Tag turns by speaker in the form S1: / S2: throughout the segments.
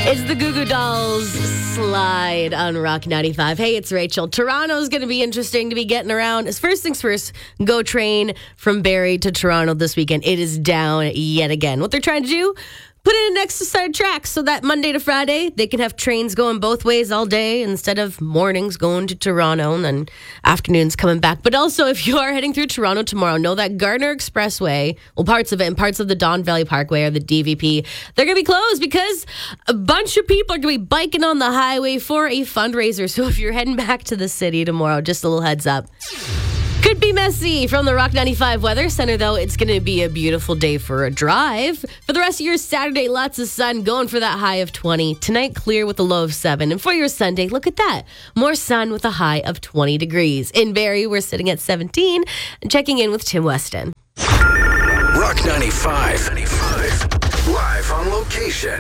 S1: It's the Goo Goo Dolls Slide on Rock 95. Hey, it's Rachel. Toronto's going to be interesting to be getting around. As first things first, GO train from Barrie to Toronto this weekend. It is down yet again. What they're trying to do, put in an extra set of tracks so that Monday to Friday, they can have trains going both ways all day instead of mornings going to Toronto and then afternoons coming back. But also, if you are heading through Toronto tomorrow, know that Gardner Expressway, well, parts of it and parts of the Don Valley Parkway or the DVP, they're going to be closed because a bunch of people are going to be biking on the highway for a fundraiser. So if you're heading back to the city tomorrow, just a little heads up. Could be messy. From the Rock 95 Weather Center, though, it's going to be a beautiful day for a drive. For the rest of your Saturday, lots of sun, going for that high of 20. Tonight, clear with a low of 7. And for your Sunday, look at that. More sun with a high of 20 degrees. In Barrie, we're sitting at 17. And checking in with Tim Weston.
S2: Rock 95. Live on location.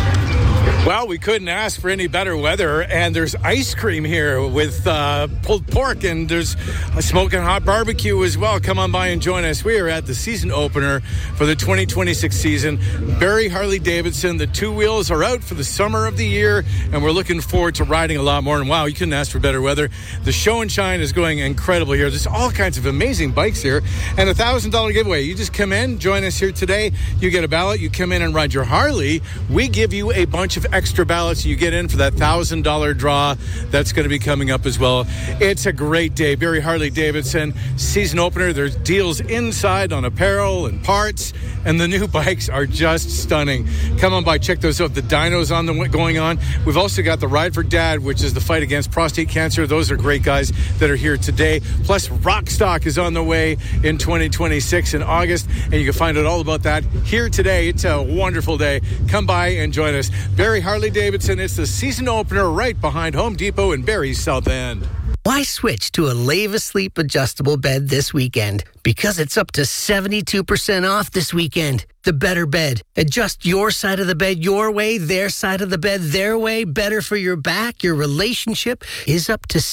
S3: Well, we couldn't ask for any better weather, and there's ice cream here with pulled pork, and there's a smoking hot barbecue as well. Come on by and join us. We are at the season opener for the 2026 season. Barrie Harley-Davidson, the two wheels are out for the summer of the year, and we're looking forward to riding a lot more. And wow, you couldn't ask for better weather. The show and shine is going incredible here. There's all kinds of amazing bikes here, and $1,000 giveaway. You just come in, join us here today. You get a ballot. You come in and ride your Harley. We give you a bunch of extra ballots. You get in for that $1,000 draw that's going to be coming up as well. It's a great day. Barrie Harley-Davidson season opener. There's deals inside on apparel and parts, and the new bikes are just stunning. Come on by, check those out. The dyno's going on. We've also got the Ride for Dad, which is the fight against prostate cancer. Those are great guys that are here today. Plus, Rockstock is on the way in 2026 in August, and you can find out all about that here today. It's a wonderful day. Come by and join us. Barrie Harley-Davidson, it's the season opener right behind Home Depot in Barrie's South End.
S4: Why switch to a Lave Asleep adjustable bed this weekend? Because it's up to 72% off this weekend. The better bed. Adjust your side of the bed your way, their side of the bed their way. Better for your back, your relationship is up to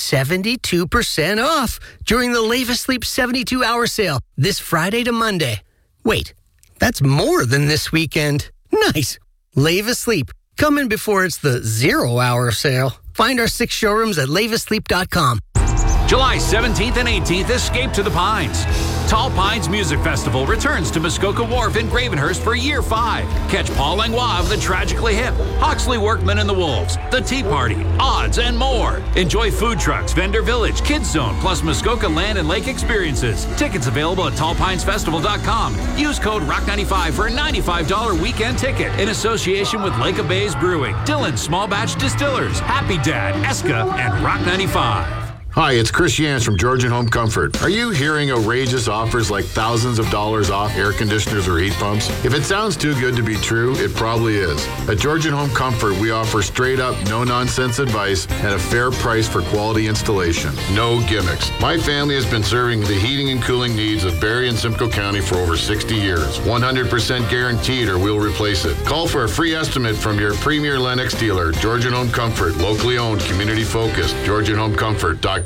S4: 72% off during the Lave Asleep 72-hour sale this Friday to Monday. Wait, that's more than this weekend. Nice. Lave Asleep. Come in before it's the 0-hour sale. Find our 6 showrooms at laveasleep.com.
S5: July 17th and 18th, escape to the Pines. Tall Pines Music Festival returns to Muskoka Wharf in Gravenhurst for Year 5. Catch Paul Langlois of the Tragically Hip, Hawksley Workman and the Wolves, The Tea Party, Odds, and more. Enjoy food trucks, vendor village, kids zone, plus Muskoka land and lake experiences. Tickets available at tallpinesfestival.com. Use code ROCK95 for a $95 weekend ticket in association with Lake of Bays Brewing, Dillon Small Batch Distillers, Happy Dad, Eska, and Rock 95.
S6: Hi, it's Chris Yance from Georgian Home Comfort. Are you hearing outrageous offers like thousands of dollars off air conditioners or heat pumps? If it sounds too good to be true, it probably is. At Georgian Home Comfort, we offer straight up, no-nonsense advice at a fair price for quality installation. No gimmicks. My family has been serving the heating and cooling needs of Barrie and Simcoe County for over 60 years. 100% guaranteed or we'll replace it. Call for a free estimate from your premier Lennox dealer, Georgian Home Comfort, locally owned, community focused, GeorgianHomeComfort.com.